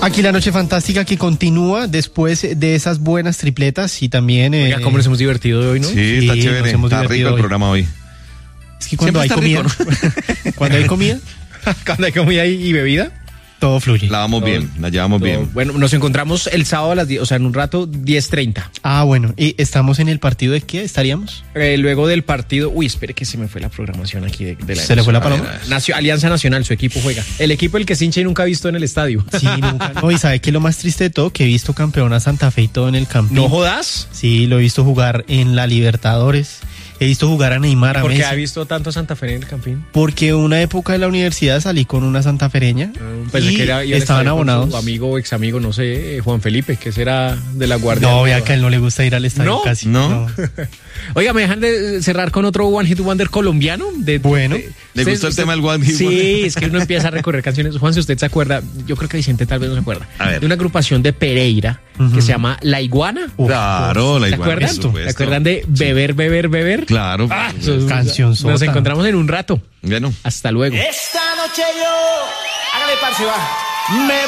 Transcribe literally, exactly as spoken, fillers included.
Aquí la noche fantástica que continúa después de esas buenas tripletas y también... Eh, Oiga, ¿cómo nos hemos divertido hoy, no? Sí, está Sí, chévere, está rico el hoy. programa hoy. Es que cuando Siempre hay está comida, rico, ¿no? cuando hay comida, Cuando hay comida y, y bebida. todo fluye. La vamos Todo- bien, la llevamos todo- bien. Bueno, nos encontramos el sábado a las diez, o sea, en un rato, diez treinta. Ah, bueno, ¿y estamos en el partido de qué estaríamos? Eh, luego del partido, uy, espere que se me fue la programación aquí de, de la ¿Se le fue la emoción. paloma? Nacio- Alianza Nacional, su equipo juega. El equipo el que se hincha y nunca ha visto en el estadio. Sí, nunca. No, y ¿sabe qué es lo más triste de todo? Que he visto campeón a Santa Fe y todo en el Campín. ¿No jodas? Sí, lo he visto jugar en la Libertadores. He visto jugar a Neymar, a ¿Por qué Messi. ha visto tanto Santa Fe en el Campín? Porque una época de la universidad salí con una santafereña Pensé y que era, iba al estaban estadio con abonados. su amigo o ex amigo, no sé, eh, Juan Felipe, que será de la Guardia. No, vea que a él no le gusta ir al estadio ¿No? casi. ¿No? Oiga, ¿me dejan de cerrar con otro One Hit Wonder colombiano? De, Bueno. de- ¿Le usted- gustó el usted- tema del One Hit Sí, Wonder? es que uno empieza a recorrer canciones. Juan, si usted se acuerda, yo creo que Vicente tal vez no se acuerda, A ver. de una agrupación de Pereira que se llama La Iguana. Uf, Claro, la ¿Se iguana, acuerdan? por supuesto. ¿Se acuerdan de Beber, Beber, Beber? Claro. Ah, por supuesto. Canción Nos sota. encontramos en un rato. Bueno. Hasta luego. Esta noche yo, hágale parce, va, me